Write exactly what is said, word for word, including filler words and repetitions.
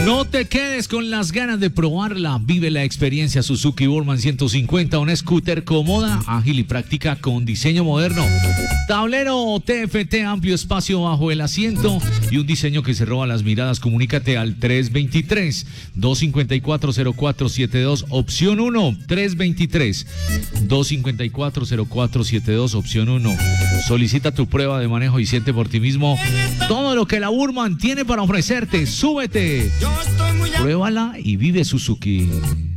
No te quedes con las ganas de probarla. Vive la experiencia Suzuki Burman ciento cincuenta, una scooter cómoda, ágil y práctica con diseño moderno. Tablero T F T, amplio espacio bajo el asiento y un diseño que se roba las miradas. Comunícate al tres dos tres, dos cinco cuatro, cero cuatro siete dos, opción uno. tres dos tres, dos cinco cuatro, cero cuatro siete dos, opción uno. Solicita tu prueba de manejo y siente por ti mismo todo lo que la Burman tiene para ofrecerte. Súbete, pruébala y vive Suzuki.